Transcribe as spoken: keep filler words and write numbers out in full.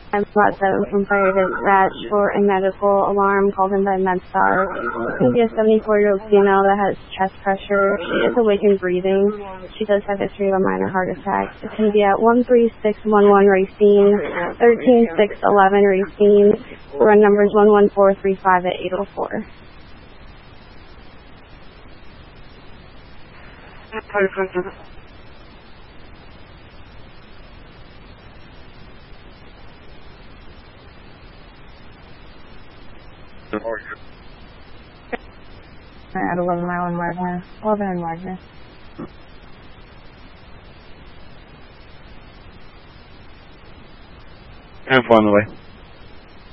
I'm about seven from fire dispatch for a medical alarm called in by MedStar. It's going to be a seventy-four-year-old female that has chest pressure. She is awake and breathing. She does have a history of a minor heart attack. It's going to be at one three six one one Racine, one three six one one Racine. Run numbers one one four three five at eight oh four. At eleven mile and Wagner. eleven and Wagner. And on the way.